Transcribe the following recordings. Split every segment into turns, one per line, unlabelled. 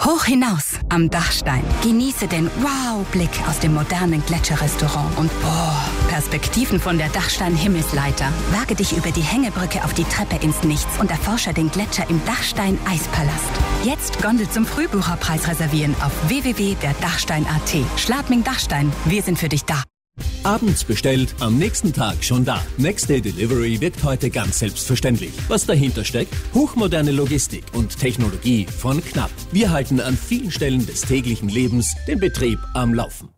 Hoch hinaus am Dachstein. Genieße den Wow-Blick aus dem modernen Gletscherrestaurant und Perspektiven von der Dachstein-Himmelsleiter. Wage dich über die Hängebrücke auf die Treppe ins Nichts und erforsche den Gletscher im Dachstein-Eispalast. Jetzt Gondel zum Frühbucherpreis reservieren auf www.derdachstein.at. Schladming Dachstein, wir sind für dich da.
Abends bestellt, am nächsten Tag schon da. Next Day Delivery wirkt heute ganz selbstverständlich. Was dahinter steckt? Hochmoderne Logistik und Technologie von Knapp. Wir halten an vielen Stellen des täglichen Lebens den Betrieb am Laufen.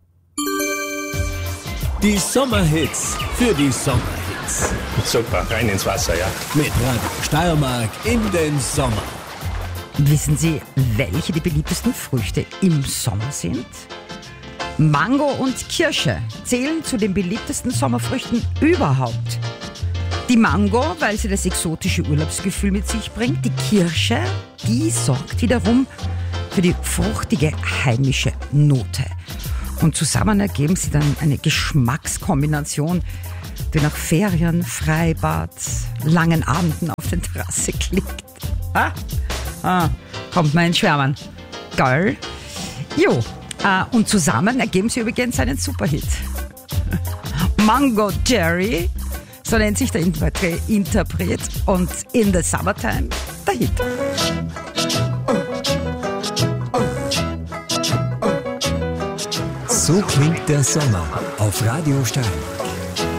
Die Sommerhits für die Sommerhits.
Super, rein ins Wasser, ja.
Mit Radio Steiermark in den Sommer.
Wissen Sie, welche die beliebtesten Früchte im Sommer sind? Mango und Kirsche zählen zu den beliebtesten Sommerfrüchten überhaupt. Die Mango, weil sie das exotische Urlaubsgefühl mit sich bringt. Die Kirsche, die sorgt wiederum für die fruchtige heimische Note. Und zusammen ergeben sie dann eine Geschmackskombination, die nach Ferien, Freibad, langen Abenden auf der Terrasse klingt. Kommt man in Schwärmen. Geil. Jo. Und zusammen ergeben sie übrigens einen Superhit. Mango Jerry, so nennt sich der Interpret, und In the Summertime der Hit.
So klingt der Sommer auf Radio Steiermark.